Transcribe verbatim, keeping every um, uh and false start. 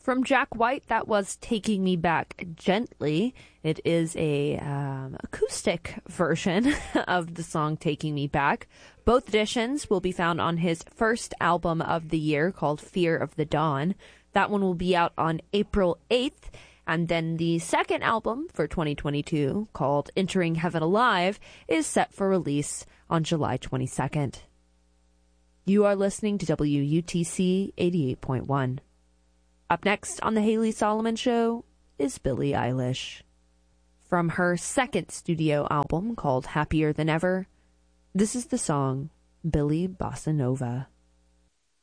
From Jack White, that was Taking Me Back Gently. It is a um, acoustic version of the song Taking Me Back. Both editions will be found on his first album of the year called Fear of the Dawn. That one will be out on April eighth. And then the second album for twenty twenty-two, called Entering Heaven Alive, is set for release on July twenty-second. You are listening to W U T C eighty-eight point one. Up next on The Haley Solomon Show is Billie Eilish. From her second studio album called Happier Than Ever, this is the song Billie Bossa Nova.